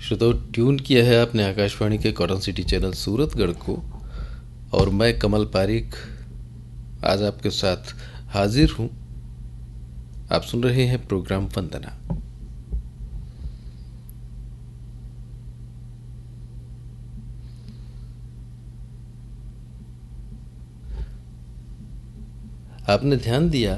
श्रोताओ, tune किया है आपने आकाशवाणी के कॉटन सिटी चैनल सूरतगढ़ को। और मैं कमल पारिक आज आपके साथ हाजिर हूं। आप सुन रहे हैं प्रोग्राम वंदना। आपने ध्यान दिया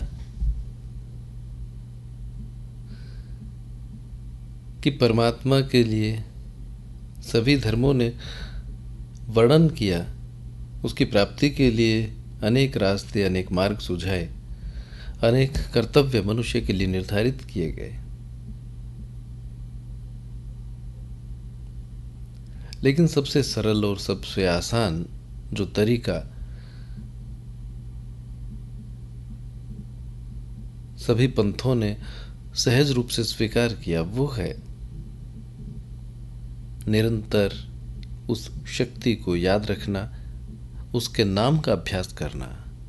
कि परमात्मा के लिए सभी धर्मों ने वर्णन किया, उसकी प्राप्ति के लिए अनेक रास्ते, अनेक मार्ग सुझाए, अनेक कर्तव्य मनुष्य के लिए निर्धारित किए गए। लेकिन सबसे सरल और सबसे आसान जो तरीका सभी पंथों ने सहज रूप से स्वीकार किया, वो है निरंतर उस शक्ति को याद रखना, उसके नाम का अभ्यास करना,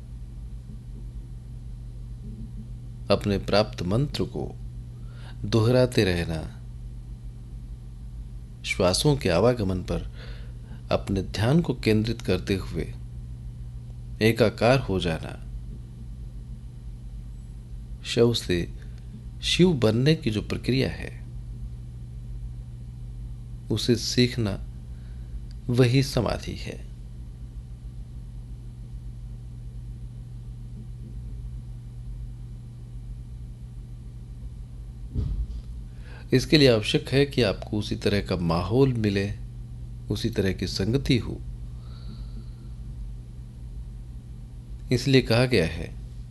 अपने प्राप्त मंत्र को दोहराते रहना, श्वासों के आवागमन पर अपने ध्यान को केंद्रित करते हुए एकाकार हो जाना, शव से शिव बनने की जो प्रक्रिया है उसे सीखना, वही समाधि है। इसके लिए आवश्यक है कि आपको उसी तरह का माहौल मिले, उसी तरह की संगति हो। इसलिए कहा गया है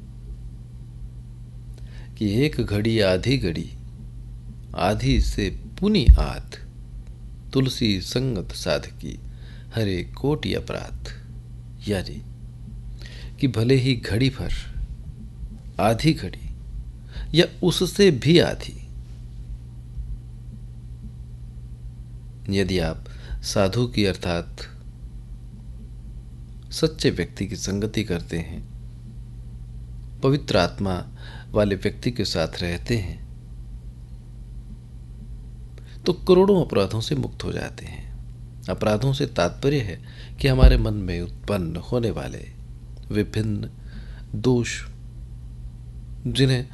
कि एक घड़ी आधी घड़ी, आधी से पुनि आध, तुलसी संगत साधकी, हरे कोटि अपराध। यानी कि भले ही घड़ी भर, आधी घड़ी या उससे भी आधी, यदि आप साधु की अर्थात सच्चे व्यक्ति की संगति करते हैं, पवित्र आत्मा वाले व्यक्ति के साथ रहते हैं, तो करोड़ों अपराधों से मुक्त हो जाते हैं। अपराधों से तात्पर्य है कि हमारे मन में उत्पन्न होने वाले विभिन्न दोष, जिन्हें